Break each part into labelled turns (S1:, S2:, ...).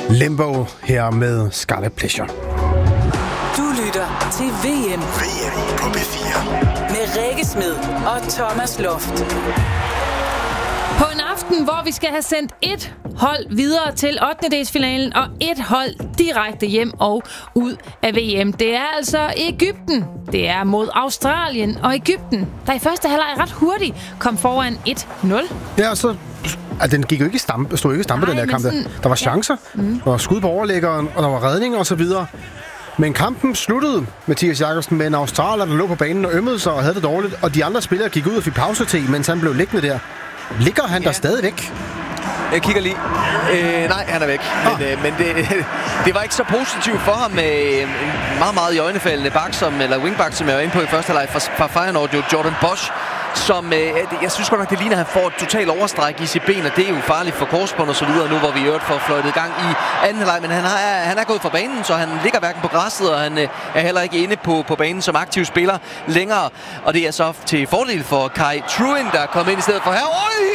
S1: Limbo her med Scarlet Pleasure.
S2: Du lytter til VM
S3: på B4
S2: med Rikke Smed og Thomas Loft.
S4: På en aften, hvor vi skal have sendt et hold videre til 8. og et hold direkte hjem og ud af VM. Det er altså Egypten. Det er mod Australien og Egypten, der i første halvleg ret hurtigt kom foran 1-0.
S1: Ja, så den gik jo ikke i stampe, stod ikke i stampe, den her kamp. Der var chancer, der var skud på overlæggeren, og der var redninger og så videre. Men kampen sluttede Mathias Jakobsen med en australier, der lå på banen og ømmede sig og havde det dårligt, og de andre spillere gik ud og fik pausetid, mens han blev liggende der. Ligger han der stadigvæk?
S5: Jeg kigger lige. Nej, han er væk. Men det var ikke så positivt for ham med en meget, meget iøjnefaldende wingback, som jeg var inde på i første halvleg fra Feyenoord, Jordan Bosch, som jeg synes godt nok, det ligner, at han får et totalt overstræk i sit ben, og det er jo farligt for korsbånd og så videre, nu hvor vi får fløjtet i gang i anden halvleg, men han er gået fra banen, så han ligger hverken på græsset, og han er heller ikke inde på banen som aktiv spiller længere, og det er så til fordel for Kai Truin, der er kommet ind i stedet for her.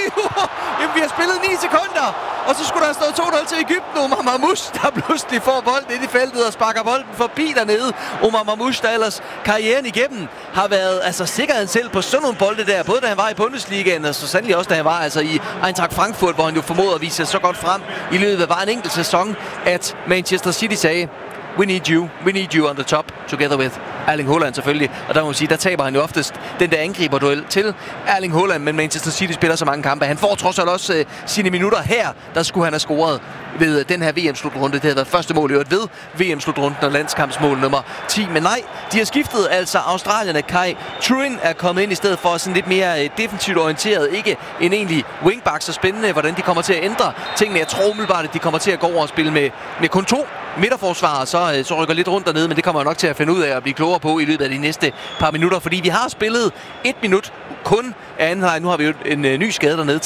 S5: Vi har spillet 9 sekunder, og så skulle der have stået 2-0 til Egypten. Omar Mamouche, der pludselig får bolden ind i feltet og sparker bolden forbi dernede. Omar Mamouche, der ellers karrieren igennem har været sikkerheden selv på sådan nogle bolde der, både da han var i Bundesligaen, og så sandelig også da han var i Eintracht Frankfurt, hvor han jo formåede at vise sig så godt frem i løbet af bare en enkelt sæson, at Manchester City sagde, we need you on the top, together with Erling Haaland selvfølgelig. Og der må man sige, der taber han jo oftest den der angriberduel til Erling Haaland, men Manchester City spiller så mange kampe. Han får trods alt også sine minutter her, der skulle han have scoret ved den her VM-slutrunde. Det havde været første mål i øvrigt ved VM-slutrunden og landskampsmål nummer 10. Men nej, de har skiftet altså australierne. Kai Truin er kommet ind i stedet for sådan lidt mere defensivt orienteret. Ikke en egentlig wingback, så spændende, hvordan de kommer til at ændre tingene. Jeg tror umiddelbart, at de kommer til at gå over og spille med kun 2 midterforsvarer, så rykker lidt rundt dernede, men det kommer jeg nok til at finde ud af at blive klogere på i løbet af de næste par minutter, fordi vi har spillet 1 minut kun af anden halvleg. Nu har vi jo en ny skade dernede